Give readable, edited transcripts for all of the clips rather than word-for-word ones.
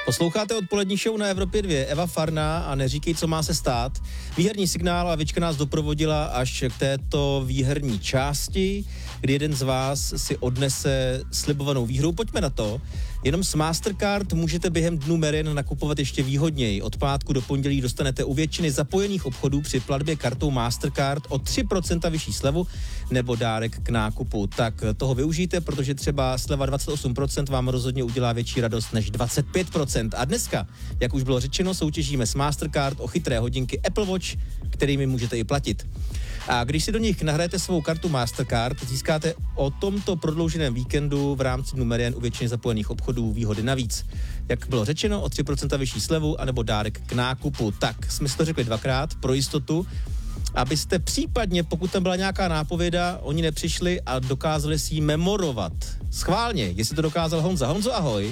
Posloucháte odpolední show na Evropě 2, Eva Farná a Neříkej, co má se stát. Výherní signál a Vička nás doprovodila až k této výherní části, kdy jeden z vás si odnese slibovanou výhru. Pojďme na to. Jenom s Mastercard můžete během dnu Merian nakupovat ještě výhodněji. Od pátku do pondělí dostanete u většiny zapojených obchodů při platbě kartou Mastercard o 3% vyšší slevu nebo dárek k nákupu. Tak toho využijte, protože třeba sleva 28% vám rozhodně udělá větší radost než 25%. A dneska, jak už bylo řečeno, soutěžíme s Mastercard o chytré hodinky Apple Watch, kterými můžete i platit. A když si do nich nahrajete svou kartu Mastercard, získáte o tomto prodlouženém víkendu v rámci dnu Merian u většiny zapojených obchodů výhody navíc. Jak bylo řečeno, o 3% vyšší slevu anebo dárek k nákupu. Tak jsme si to řekli dvakrát pro jistotu, abyste případně, pokud tam byla nějaká nápověda, oni nepřišli a dokázali si ji memorovat. Schválně, jestli to dokázal Honza. Honzo, ahoj.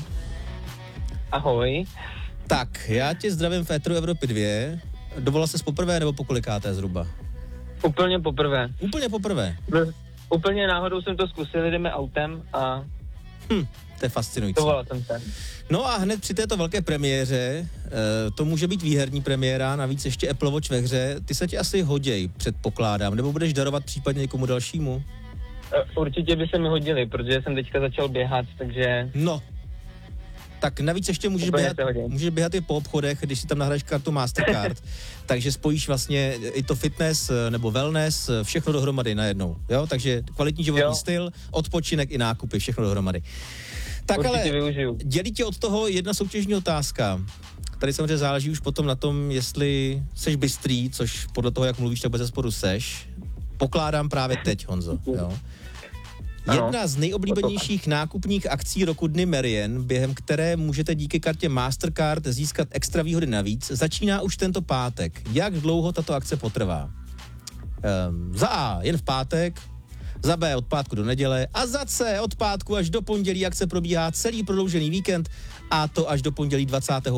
Ahoj. Tak, já tě zdravím v éteru Evropy 2. Dovolal ses poprvé nebo pokolikáté zhruba? Úplně poprvé. Úplně poprvé? Úplně náhodou jsem to zkusil, jdeme autem a... To je fascinující. Dovolal jsem se. No a hned při této velké premiéře, to může být výherní premiéra, navíc ještě Apple Watch ve hře, ty se ti asi hoděj, předpokládám, nebo budeš darovat případně někomu dalšímu? Určitě by se mi hodili, protože jsem teďka začal běhat, takže... No, tak navíc ještě můžeš běhat i po obchodech, když si tam nahraješ kartu Mastercard, takže spojíš vlastně i to fitness nebo wellness, všechno dohromady najednou, jo? Takže kvalitní životní styl, odpočinek i nákupy, všechno dohromady. Tak určitě ale využiju. Dělí tě od toho jedna soutěžní otázka. Tady samozřejmě záleží už potom na tom, jestli seš bystrý, což podle toho, jak mluvíš, tak bezesporu seš. Pokládám právě teď, Honzo, jo? Jedna z nejoblíbenějších nákupních akcí roku Dny Merian, během které můžete díky kartě Mastercard získat extra výhody navíc, začíná už tento pátek. Jak dlouho tato akce potrvá? Za A jen v pátek, za B od pátku do neděle a za C od pátku až do pondělí akce probíhá celý prodloužený víkend a to až do pondělí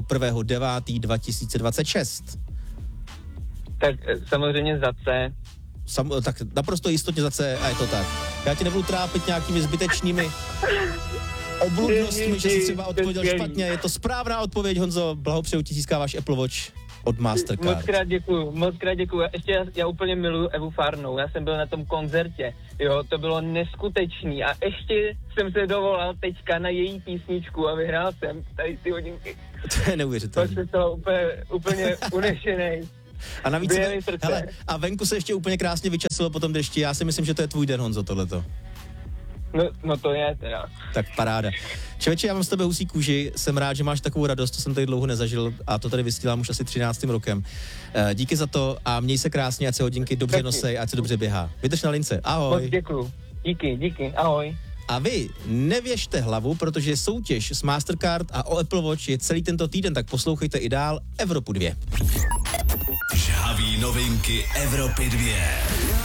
21.9.2026. Tak samozřejmě za C. Tak naprosto jistotně za C a je to tak. Já tě nebudu trápit nějakými zbytečnými obludnostmi, že jsi třeba odpověděl špatně. Je to správná odpověď, Honzo. Blahopřeju ti, získáváš Apple Watch od Mastercard. Moc krát děkuju. Já úplně miluju Evu Farnou. Já jsem byl na tom koncertě. Jo, to bylo neskutečný. A ještě jsem se dovolal teďka na její písničku a vyhrál jsem tady ty hodinky. To je neuvěřitelné. To je to úplně unešenej. A navíc, hele, a venku se ještě úplně krásně vyčasilo po tom dešti. Já si myslím, že to je tvůj den, Honzo, tohleto. No to je teda. Tak paráda. Čověče, já mám z tebe husí kůži, jsem rád, že máš takovou radost, to jsem tady dlouho nezažil a to tady vysílám už asi 13. rokem. Díky za to a měj se krásně, ať se hodinky dobře nosej, ať se dobře běhá. Vydrž na lince, ahoj. Moc děkuju. Díky, ahoj. A vy nevěžte hlavu, protože soutěž s Mastercard a o Apple Watch je celý tento týden, tak poslouchejte i dál Evropu 2. Žhaví novinky Evropy 2.